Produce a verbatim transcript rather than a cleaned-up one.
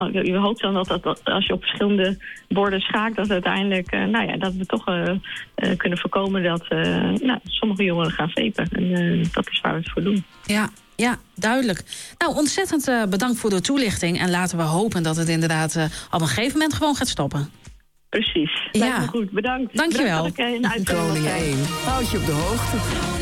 Je hoopt dan dat, dat, dat als je op verschillende borden schaakt, dat uiteindelijk, uh, nou ja, dat we toch uh, uh, kunnen voorkomen dat uh, nou, sommige jongeren gaan vapen. En uh, dat is waar we het voor doen. Ja, ja, duidelijk. Nou, ontzettend uh, bedankt voor de toelichting. En laten we hopen dat het inderdaad uh, op een gegeven moment gewoon gaat stoppen. Precies. Ja. Lijkt me goed. Bedankt. Dank je wel. Bedankt dat ik, uh, een uitzending Groningen één. Houd je op de hoogte.